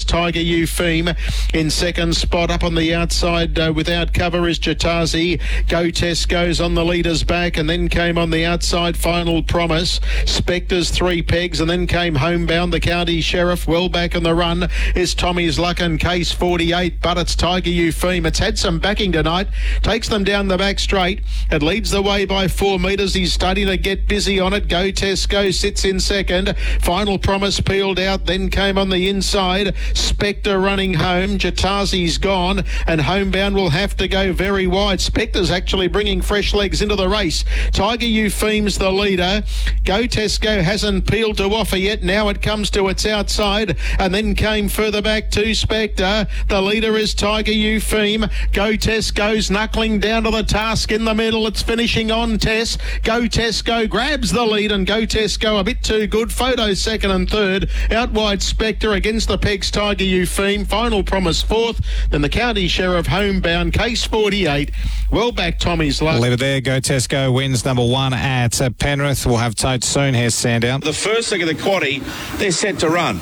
Tiger Eupheme. In second spot up on the outside without cover is Jatazi. Go Tesco's on the leader's back, and then came on the outside Final Promise. Spectre's 3 pegs, and then came Homebound. The County Sheriff well back on the run is Tommy's Luck and Case 48, but it's Tiger Eupheme. It's had some backing tonight. Takes them down the back straight. It leads the way by 4 metres. He's starting to get busy on it. Go Tesco sits in second. Final Promise peeled out, then came on the inside. Spectre running home. Jatazi's gone, and Homebound will have to go very wide. Spectre's actually bringing fresh legs into the race. Tiger Eupheme's the leader. Go Tesco hasn't peeled to offer yet. Now it comes to its outside, and then came further back to Spectre. The leader is Tiger Eupheme. Go Tesco's knuckling down to the task in the middle. It's finishing on Tess. Go Tesco grabs the lead, and Go Tesco a bit too good. Photo second and third. Out wide Spectre against the pegs Tiger Eupheme. Final Promise fourth. Then the County Sheriff Homebound Case 48. Well back Tommy's Luck. Leave it there. Go Tesco wins number 1 at Penrith. We'll have totes soon. Here's Sandown. The first leg of the quaddie, they're set to run.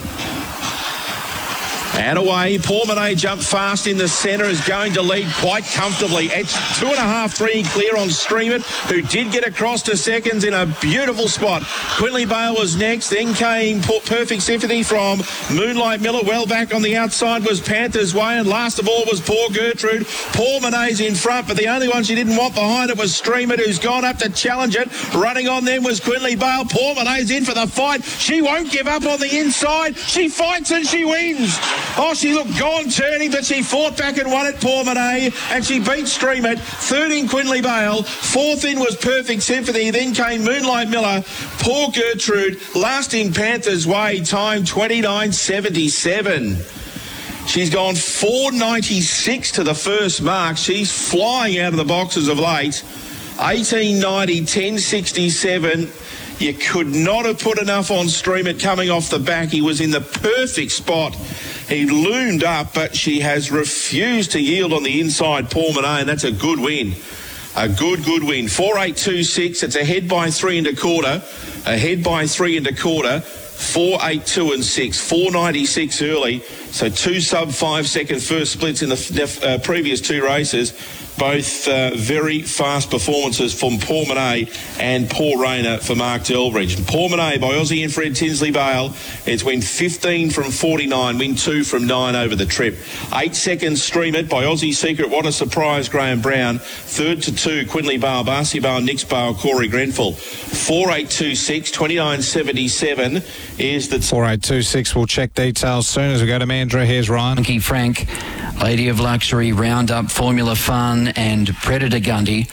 And away, Portmonnaie jumped fast in the centre, is going to lead quite comfortably. It's 2.5, 3 clear on Stream It, who did get across to seconds in a beautiful spot. Quinley Bale was next, then came Perfect Symphony from Moonlight Miller. Well back on the outside was Panther's Way, and last of all was Poor Gertrude. Portmonnaie's in front, but the only one she didn't want behind it was Stream It, who's gone up to challenge it. Running on them was Quinley Bale. Portmonnaie's in for the fight. She won't give up on the inside. She fights and she wins. Oh, she looked gone turning, but she fought back and won at Portmonnaie, and she beat Stream It. Third in Quinley Bale. Fourth in was Perfect Symphony. Then came Moonlight Miller. Poor Gertrude. Last in Panther's Way. Time 29.77. She's gone 4.96 to the first mark. She's flying out of the boxes of late. 18.90, 10.67. You could not have put enough on Stream It coming off the back. He was in the perfect spot. He loomed up, but she has refused to yield on the inside, Portmonnaie, and that's a good win. A good win. 4.826. It's ahead by 3 1/4. Ahead by 3 1/4. 4.82 and 6. 4.96 early. So 2 sub-5 second first splits in the previous 2 races. Both very fast performances from Portmonnaie and Poor Rayner for Mark Delbridge. Portmonnaie by Aussie and Fred Tinsley Bale. It's win 15 from 49, win 2 from 9 over the trip. 8 seconds Stream It by Aussie Secret. What a surprise, Graham Brown. Third to 2, Quinley Bale, Barcy Bale, Nix Bale, Corey Grenfell. 4.826, 29.77 is the... 4.826. We'll check details soon as we go to Mandurah. Here's Ryan. Monkey Frank, Lady of Luxury, Roundup, Formula Fun and Predator Gundy.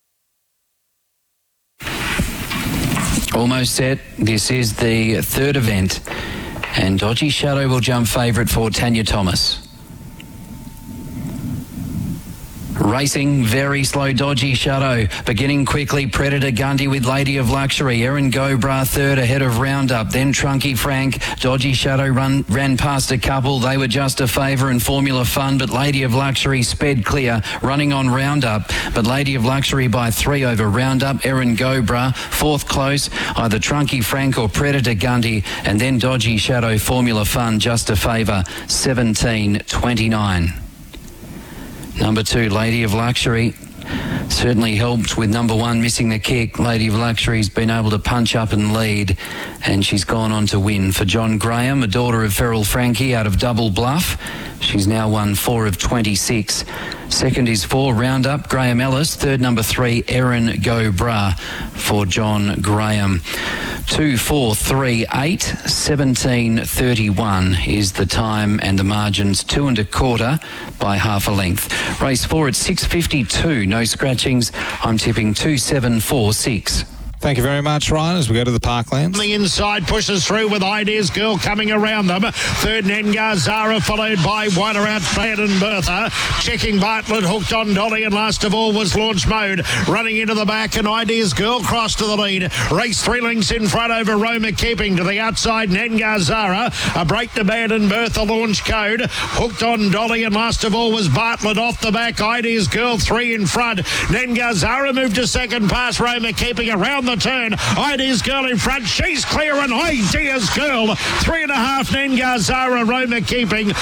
Almost set. This is the third event, and Dodgy Shadow will jump favourite for Tanya Thomas. Racing, very slow, Dodgy Shadow. Beginning quickly, Predator Gundy with Lady of Luxury. Erin Gobra third ahead of Roundup. Then Trunky Frank. Dodgy Shadow ran past a couple. They were just a favour in Formula Fun, but Lady of Luxury sped clear, running on Roundup. But Lady of Luxury by 3 over Roundup. Erin Gobra fourth close, either Trunky Frank or Predator Gundy. And then Dodgy Shadow, Formula Fun, just a favour, 17.29. Number 2, Lady of Luxury, certainly helped with number 1 missing the kick. Lady of Luxury's been able to punch up and lead, and she's gone on to win. For John Graham, a daughter of Ferrell Frankie out of Double Bluff, she's now won 4 of 26. Second is 4, Roundup, Graham Ellis. Third, number 3, Erin Gobra for John Graham. 2, 4, 3, 8, 17.31 is the time, and the margin's 2 1/4 by half a length. Race 4 at 6.52, no scratchings. I'm tipping 2.746. Thank you very much, Ryan, as we go to the Parklands. The inside pushes through with Ideas Girl coming around them. Third, Nengar Zara, followed by Wider Out, Fred and Bertha. Checking Bartlett, hooked on Dolly, and last of all was Launch Mode. Running into the back, and Ideas Girl crossed to the lead. Race 3 lengths in front over Roma Keeping. To the outside, Nengar Zara. A break to Bad and Bertha, Launch Code. Hooked on Dolly, and last of all was Bartlett off the back. Ideas Girl 3 in front. Nengar Zara moved to second past Roma Keeping around the turn. Ideas Girl in front. She's clear, and Ideas Girl 3.5. Nengar Zara, Roma Keeping.